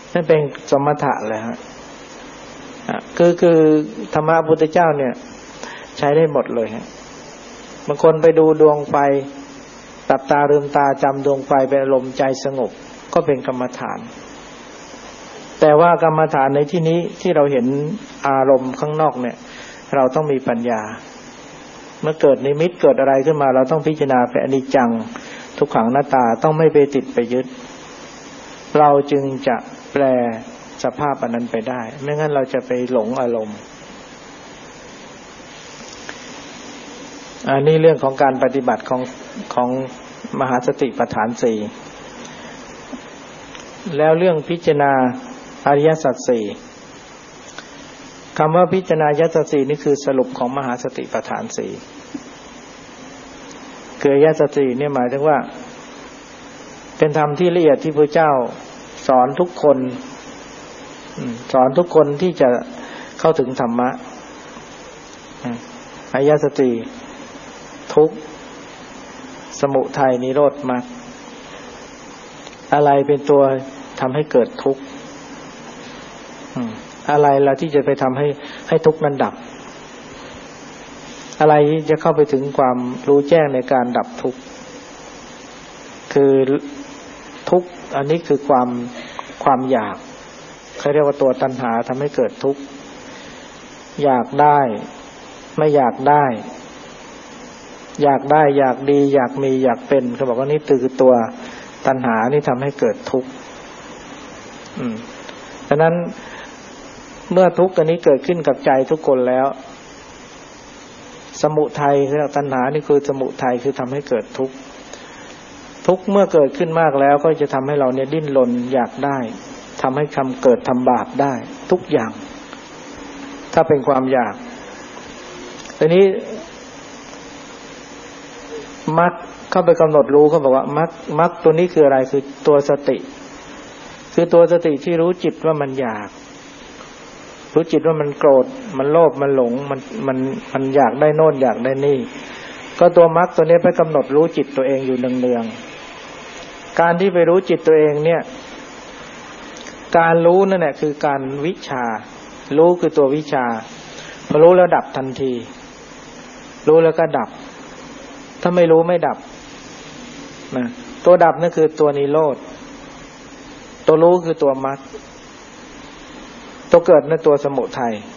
นั่นเป็นสมถะเลยฮะคือธรรมะพุทธเจ้าเนี่ยใช้ได้หมดเลยฮะบางคนไปดูดวงไฟตับตาลืมตาจำดวงไฟเป็นอารมณ์ใจสงบก็เป็นกรรมฐานแต่ว่ากรรมฐานในที่นี้ที่เราเห็นอารมณ์ข้างนอกเนี่ยเราต้องมีปัญญาเมื่อเกิดนิมิตเกิดอะไรขึ้นมาเราต้องพิจารณาเป็นอนิจจังทุกขังอนัตตาต้องไม่ไปติดไปยึดเราจึงจะแปลสภาพอันนั้นไปได้ไม่งั้นเราจะไปหลงอารมณ์อันนี้เรื่องของการปฏิบัติของมหาสติปัฏฐานสี่แล้วเรื่องพิจารณาอริยสัจสี่คำว่าพิจารณาอริยสัจสี่นี่คือสรุปของมหาสติปัฏฐานสี่คืออริยสัจสี่เนี่ยหมายถึงว่าเป็นธรรมที่ละเอียดที่พระเจ้าสอนทุกคนที่จะเข้าถึงธรรมะอริยสัจสี่ทุกข์สมุทัยนิโรธมรรคอะไรเป็นตัวทำให้เกิดทุกข์อะไรล่ะที่จะไปทำให้ทุกข์นั้นดับอะไรจะเข้าไปถึงความรู้แจ้งในการดับทุกข์คือทุกข์อันนี้คือความอยากเขาเรียกว่าตัวตัณหาทำให้เกิดทุกข์อยากได้ไม่อยากได้อยากได้อยากดีอยากมีอยากเป็นเขาบอกว่านี่คือตัวตัณหานี่ทำให้เกิดทุกข์ดังนั้นเมื่อทุกข์อันนี้เกิดขึ้นกับใจทุกคนแล้วสมุทัยคือตัณหานี่คือสมุทัยคือทำให้เกิดทุกข์ทุกข์เมื่อเกิดขึ้นมากแล้วก็จะทำให้เราเนี่ยดิ้นรนอยากได้ทำให้เกิดทำบาปได้ทุกอย่างถ้าเป็นความอยากทีนี้มรรคเข้าไปกำหนดรู้เขาบอกว่ามรรคตัวนี้คืออะไรคือตัวสติคือตัวสติที่รู้จิตว่ามันอยากรู้จิตว่ามันโกรธมันโลภมันหลงมันอยากได้โน่นอยากได้นี่ก็ตัวมรรคตัวนี้ไปกำหนดรู้จิตตัวเองอยู่เนืองๆการที่ไปรู้จิตตัวเองเนี่ยการรู้นั่นแหละคือการวิชารู้คือตัววิชาพอรู้แล้วดับทันทีรู้แล้วก็ดับถ้าไม่รู้ไม่ดับนะตัวดับนั่นคือตัวนิโรธตัวรู้คือตัวมรรคตัวเกิดนั่นตัวสมุทัย